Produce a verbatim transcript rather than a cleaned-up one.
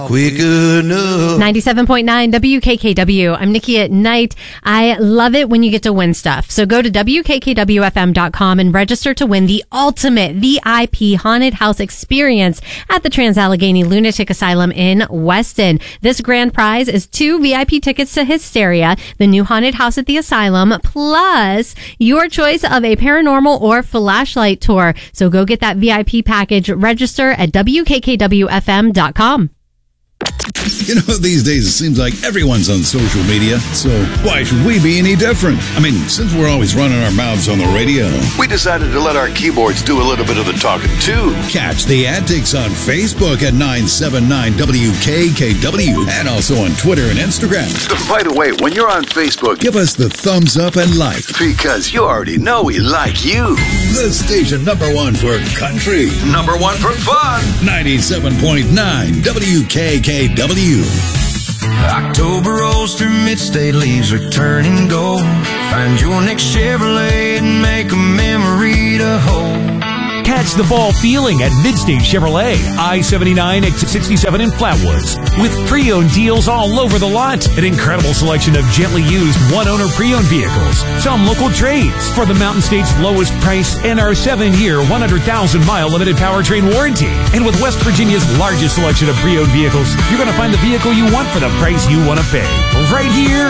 Quick enough. ninety-seven point nine W K K W. I'm Nikki at Night. I love it when you get to win stuff. So go to W K K W F M dot com and register to win the ultimate V I P haunted house experience at the Trans-Allegheny Lunatic Asylum in Weston. This grand prize is two V I P tickets to Hysteria, the new haunted house at the asylum, plus your choice of a paranormal or flashlight tour. So go get that V I P package. Register at W K K W F M dot com. You know, these days it seems like everyone's on social media, so why should we be any different? I mean, since we're always running our mouths on the radio, we decided to let our keyboards do a little bit of the talking, too. Catch the antics on Facebook at nine seven nine W K K W and also on Twitter and Instagram. By the way, when you're on Facebook, give us the thumbs up and like. Because you already know we like you. The station number one for country. Number one for fun. ninety-seven point nine W K K W. October rolls through mid-state, leaves are turning gold. Find your next Chevrolet and make a memory to hold. Catch the fall feeling at Midstate Chevrolet, I seventy-nine, exit sixty-seven in Flatwoods. With pre-owned deals all over the lot. An incredible selection of gently used one-owner pre-owned vehicles. Some local trades for the Mountain State's lowest price and our seven-year, one hundred thousand mile limited powertrain warranty. And with West Virginia's largest selection of pre-owned vehicles, you're going to find the vehicle you want for the price you want to pay. Right here